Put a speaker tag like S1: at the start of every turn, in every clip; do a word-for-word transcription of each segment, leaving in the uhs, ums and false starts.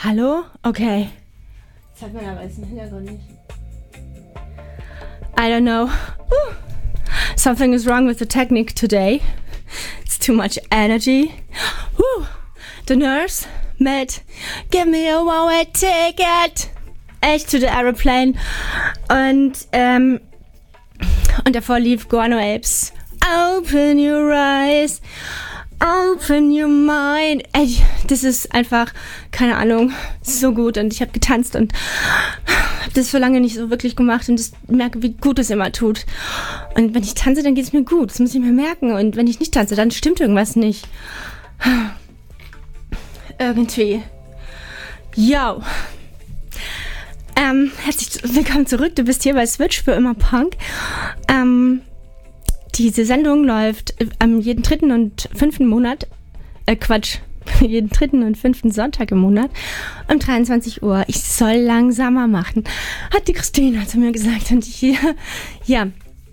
S1: Hallo? Okay. Das hat man aber jetzt im Hintergrund nicht. I don't know. Ooh. Something is wrong with the technique today. It's too much energy. Ooh. The nurse, Matt, give me a one-way ticket. Echt to the aeroplane. Und, ähm, und davor lief Guano Apes. Open your eyes. Open your mind. Ey, das ist einfach, keine Ahnung, so gut. Und ich habe getanzt und habe das so lange nicht so wirklich gemacht und ich merke, wie gut es immer tut. Und wenn ich tanze, dann geht es mir gut. Das muss ich mir merken. Und wenn ich nicht tanze, dann stimmt irgendwas nicht. Irgendwie. Yo. Ähm, herzlich willkommen zurück. Du bist hier bei Switch für immer Punk. Ähm, diese Sendung läuft am jeden dritten und fünften Monat, äh Quatsch, jeden dritten und fünften Sonntag im Monat um dreiundzwanzig Uhr. Ich soll langsamer machen, hat die Christine zu mir gesagt. Und ich hier, ja,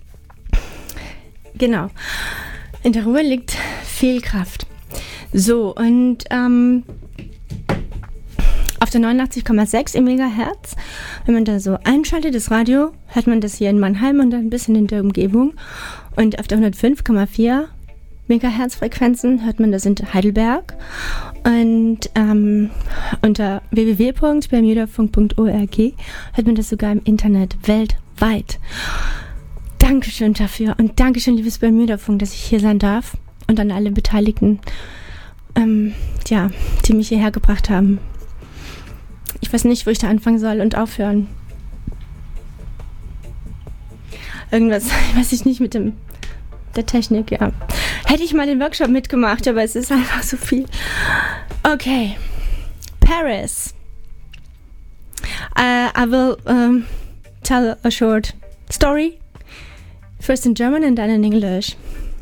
S1: genau. In der Ruhe liegt viel Kraft. So, und ähm, auf der neunundachtzig Komma sechs im Megahertz, wenn man da so einschaltet, das Radio, hört man das hier in Mannheim und dann ein bisschen in der Umgebung. Und auf der hundertfünf Komma vier Megahertz Frequenzen hört man das in Heidelberg. Und ähm, unter w w w punkt bermudafunk punkt org hört man das sogar im Internet weltweit. Dankeschön dafür und Dankeschön, liebes Bermudafunk, dass ich hier sein darf. Und an alle Beteiligten, ähm, ja, die mich hierher gebracht haben. Ich weiß nicht, wo ich da anfangen soll und aufhören. Irgendwas, weiß ich nicht, mit dem der Technik, ja. Hätte ich mal den Workshop mitgemacht, aber es ist einfach so viel. Okay. Paris. Uh, I will um, tell a short story. First in German and then in English.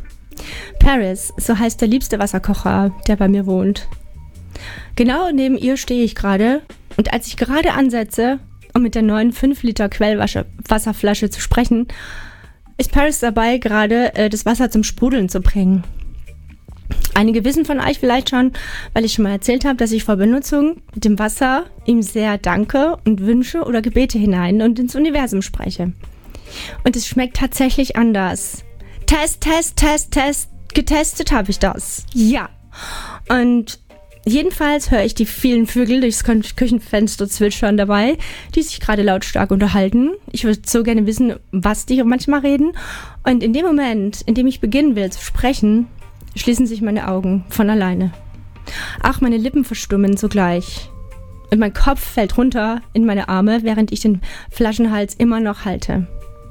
S1: Paris, so heißt der liebste Wasserkocher, der bei mir wohnt. Genau neben ihr stehe ich gerade und als ich gerade ansetze, um mit der neuen fünf Liter Quellwasserflasche zu sprechen, ist Paris dabei, gerade äh, das Wasser zum Sprudeln zu bringen. Einige wissen von euch vielleicht schon, weil ich schon mal erzählt habe, dass ich vor Benutzung mit dem Wasser ihm sehr danke und Wünsche oder Gebete hinein und ins Universum spreche. Und es schmeckt tatsächlich anders. Test, Test, Test, Test. Getestet habe ich das. Ja. Und jedenfalls höre ich die vielen Vögel durchs Küchenfenster zwitschern dabei, die sich gerade lautstark unterhalten. Ich würde so gerne wissen, was die manchmal reden. Und in dem Moment, in dem ich beginnen will zu sprechen, schließen sich meine Augen von alleine. Auch meine Lippen verstummen sogleich. Und mein Kopf fällt runter in meine Arme, während ich den Flaschenhals immer noch halte.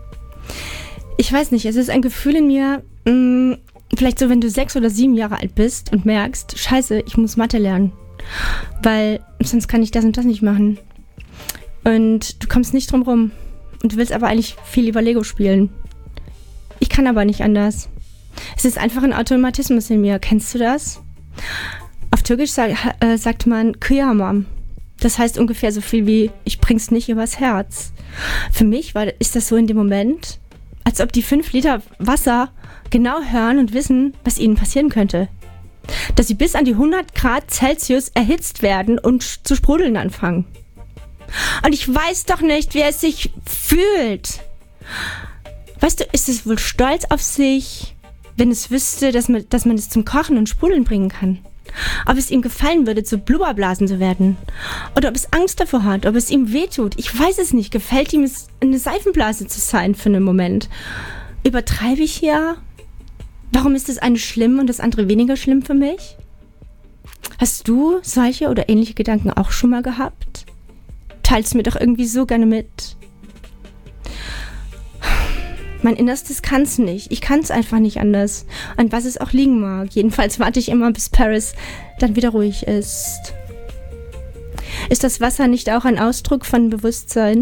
S1: Ich weiß nicht, es ist ein Gefühl in mir, mh, vielleicht so, wenn du sechs oder sieben Jahre alt bist und merkst, scheiße, ich muss Mathe lernen, weil sonst kann ich das und das nicht machen. Und du kommst nicht drum rum und du willst aber eigentlich viel lieber Lego spielen. Ich kann aber nicht anders. Es ist einfach ein Automatismus in mir. Kennst du das? Auf Türkisch sag, äh, sagt man Kıyamam. Das heißt ungefähr so viel wie, ich bring's nicht übers Herz. Für mich war, ist das so in dem Moment, als ob die fünf Liter Wasser genau hören und wissen, was ihnen passieren könnte. Dass sie bis an die hundert Grad Celsius erhitzt werden und zu sprudeln anfangen. Und ich weiß doch nicht, wie es sich fühlt. Weißt du, ist es wohl stolz auf sich, wenn es wüsste, dass man, dass man es zum Kochen und Sprudeln bringen kann? Ob es ihm gefallen würde, zu Blubberblasen zu werden? Oder ob es Angst davor hat, ob es ihm wehtut? Ich weiß es nicht. Gefällt ihm es, eine Seifenblase zu sein für einen Moment? Übertreibe ich hier? Warum ist das eine schlimm und das andere weniger schlimm für mich? Hast du solche oder ähnliche Gedanken auch schon mal gehabt? Teilst mir doch irgendwie so gerne mit. Mein Innerstes kann's nicht. Ich kann's einfach nicht anders. An was es auch liegen mag. Jedenfalls warte ich immer, bis Paris dann wieder ruhig ist. Ist das Wasser nicht auch ein Ausdruck von Bewusstsein?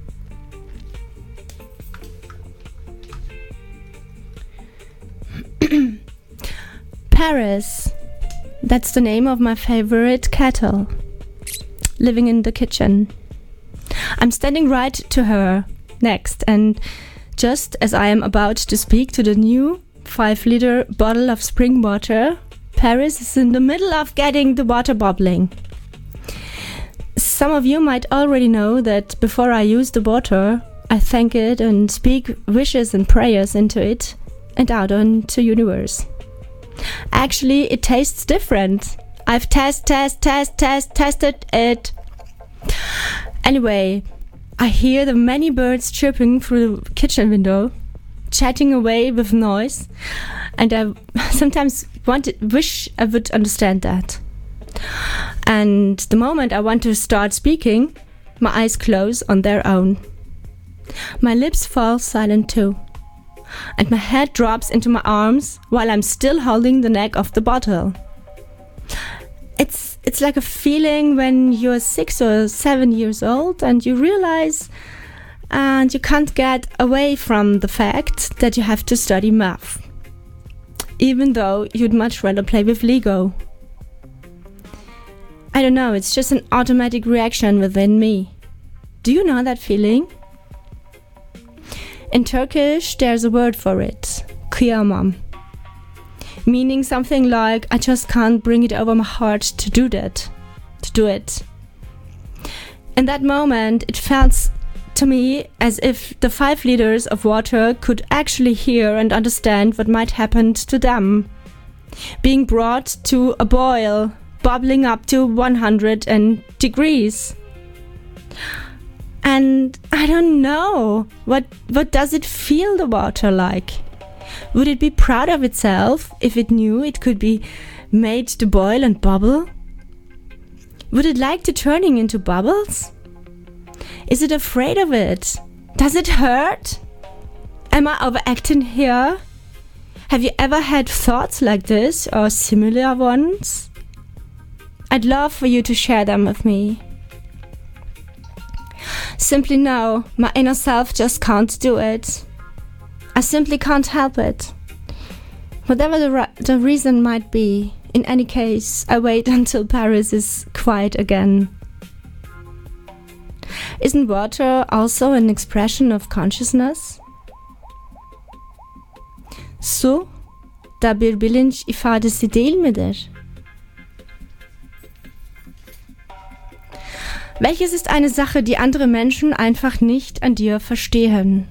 S1: Paris. That's the name of my favorite kettle. Living in the kitchen. I'm standing right to her next and just as I am about to speak to the new five liter bottle of spring water, Paris is in the middle of getting the water bubbling. Some of you might already know that before I use the water, I thank it and speak wishes and prayers into it and out into the universe. Actually, it tastes different. I've test, test, test, test, tested it. Anyway, I hear the many birds chirping through the kitchen window, chatting away with noise, and I sometimes want to, wish I would understand that. And the moment I want to start speaking, my eyes close on their own. My lips fall silent too, and my head drops into my arms while I'm still holding the neck of the bottle. It's it's like a feeling when you're six or seven years old and you realize and you can't get away from the fact that you have to study math, even though you'd much rather play with Lego. I don't know, it's just an automatic reaction within me. Do you know that feeling? In Turkish, there's a word for it, kıyamam, meaning something like, I just can't bring it over my heart to do that, to do it. In that moment, it felt to me as if the five liters of water could actually hear and understand what might happen to them, being brought to a boil, bubbling up to one hundred degrees. And I don't know, what what does it feel, the water, like? Would it be proud of itself if it knew it could be made to boil and bubble? Would it like to turning into bubbles? Is it afraid of it? Does it hurt? Am I overacting here? Have you ever had thoughts like this or similar ones? I'd love for you to share them with me. Simply no, my inner self just can't do it. I simply can't help it. Whatever the, re- the reason might be, in any case, I wait until Paris is quiet again. Isn't water also an expression of consciousness? Su da bir bilinç ifadesi değil midir? Welches ist eine Sache, die andere Menschen einfach nicht an dir verstehen?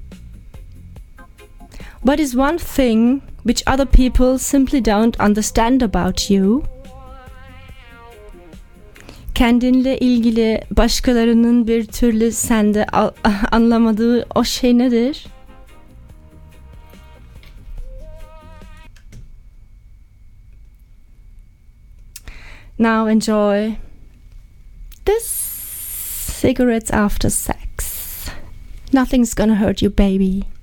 S1: What is one thing which other people simply don't understand about you? Kendinle ilgili başkalarının bir türlü sende anlamadığı o şey nedir? Now enjoy this cigarettes after sex. Nothing's gonna hurt you, baby.